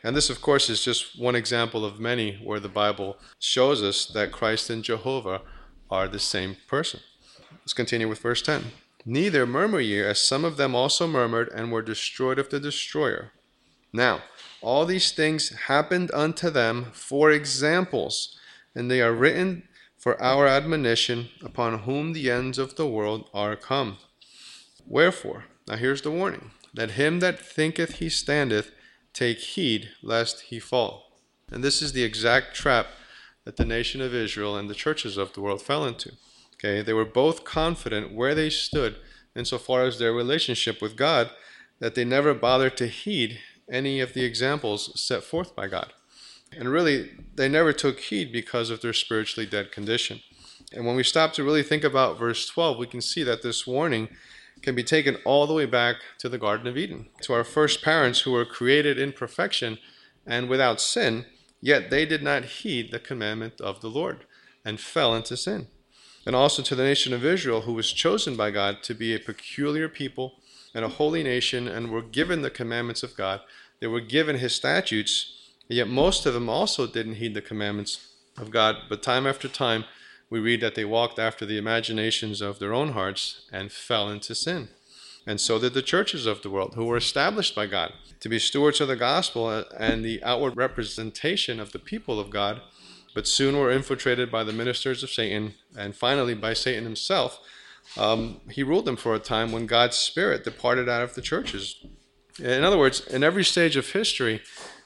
And this, of course, is just one example of many where the Bible shows us that Christ and Jehovah are the same person. Let's continue with verse 10. Neither murmur ye, as some of them also murmured, and were destroyed of the destroyer. Now, all these things happened unto them for examples, and they are written for our admonition, upon whom the ends of the world are come. Wherefore, now here's the warning, let him that thinketh he standeth take heed lest he fall. And this is the exact trap that the nation of Israel and the churches of the world fell into. Okay, they were both confident where they stood insofar as their relationship with God, that they never bothered to heed any of the examples set forth by God. And really, they never took heed because of their spiritually dead condition. And when we stop to really think about verse 12, we can see that this warning can be taken all the way back to the Garden of Eden, to our first parents who were created in perfection and without sin, yet they did not heed the commandment of the Lord and fell into sin. And also to the nation of Israel, who was chosen by God to be a peculiar people and a holy nation and were given the commandments of God. They were given his statutes, yet most of them also didn't heed the commandments of God. But time after time, we read that they walked after the imaginations of their own hearts and fell into sin. And so did the churches of the world, who were established by God to be stewards of the gospel and the outward representation of the people of God, but soon were infiltrated by the ministers of Satan, and finally by Satan himself. He ruled them for a time when God's Spirit departed out of the churches. In other words, in every stage of history,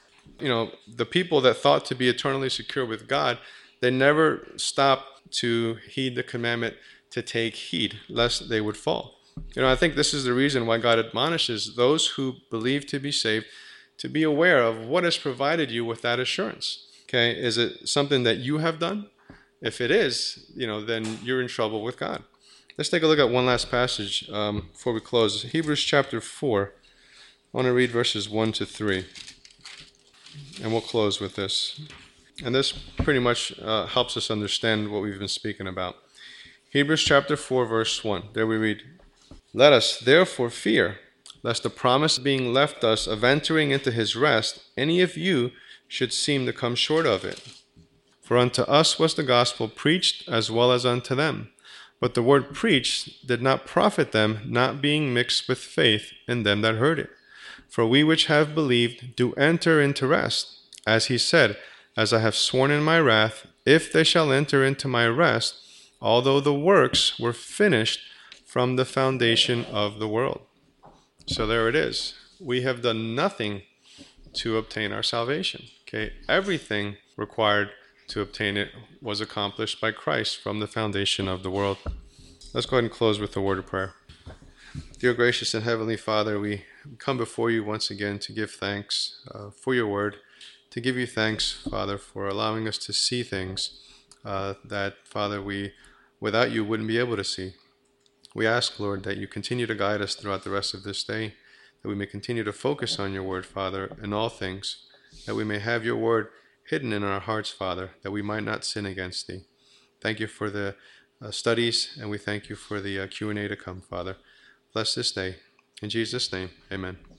the people that thought to be eternally secure with God, they never stopped to heed the commandment to take heed, lest they would fall. I think this is the reason why God admonishes those who believe to be saved to be aware of what has provided you with that assurance. Okay, is it something that you have done? If it is, then you're in trouble with God. Let's take a look at one last passage before we close. Hebrews chapter 4. I want to read verses 1 to 3. And we'll close with this. And this pretty much helps us understand what we've been speaking about. Hebrews chapter 4, verse 1. There we read, let us therefore fear, lest the promise being left us of entering into his rest, any of you should seem to come short of it. For unto us was the gospel preached as well as unto them. But the word preached did not profit them, not being mixed with faith in them that heard it. For we which have believed do enter into rest, as he said, as I have sworn in my wrath, if they shall enter into my rest, although the works were finished from the foundation of the world. So there it is. We have done nothing to obtain our salvation. Okay, everything required to obtain it was accomplished by Christ from the foundation of the world. Let's go ahead and close with a word of prayer. Dear gracious and heavenly Father, we come before you once again to give thanks for your word, to give you thanks, Father, for allowing us to see things that, Father, we without you wouldn't be able to see. We ask, Lord, that you continue to guide us throughout the rest of this day, that we may continue to focus on your word, Father, in all things, that we may have your word hidden in our hearts, Father, that we might not sin against thee. Thank you for the studies, and we thank you for the Q&A to come, Father. Bless this day. In Jesus' name, amen.